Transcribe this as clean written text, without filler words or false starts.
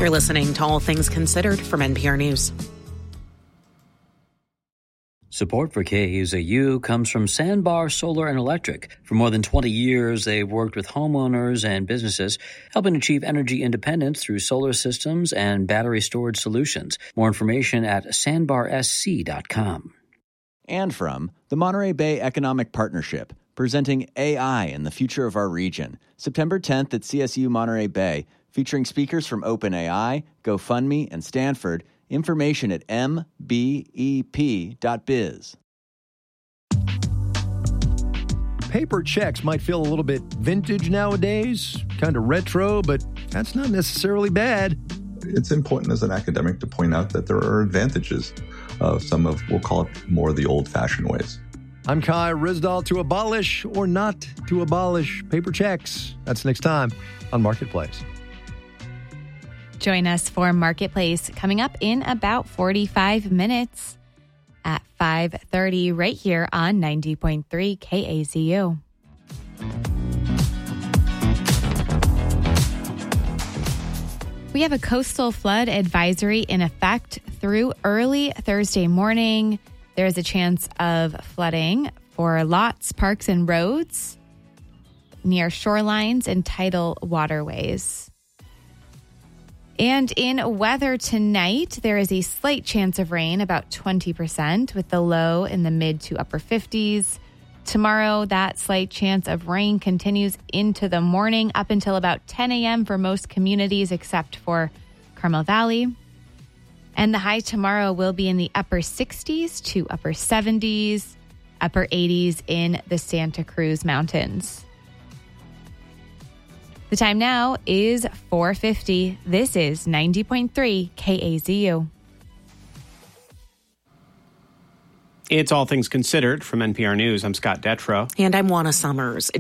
You're listening to All Things Considered from NPR News. Support for KAZU comes from Sandbar Solar and Electric. For more than 20 years, they've worked with homeowners and businesses, helping achieve energy independence through solar systems and battery storage solutions. More information at sandbarsc.com. And from the Monterey Bay Economic Partnership, presenting AI and the Future of Our Region, September 10th at CSU Monterey Bay, featuring speakers from OpenAI, GoFundMe, and Stanford. Information at mbep.biz. Paper checks might feel a little bit vintage nowadays, kind of retro, but that's not necessarily bad. It's important as an academic to point out that there are advantages of some of, we'll call it more the old-fashioned ways. I'm Kai Rizdal. To abolish or not to abolish paper checks. That's next time on Marketplace. Join us for Marketplace coming up in about 45 minutes at 5:30 right here on 90.3 KAZU. We have a coastal flood advisory in effect through early Thursday morning. There is a chance of flooding for lots, parks, and roads near shorelines and tidal waterways. And in weather tonight, there is a slight chance of rain, about 20%, with the low in the mid to upper 50s. Tomorrow, that slight chance of rain continues into the morning up until about 10 a.m. for most communities except for Carmel Valley. And the high tomorrow will be in the upper 60s to upper 70s, upper 80s in the Santa Cruz Mountains. The time now is 4:50. This is 90.3 KAZU. It's All Things Considered from NPR News. I'm Scott Detrow. And I'm Juana Summers.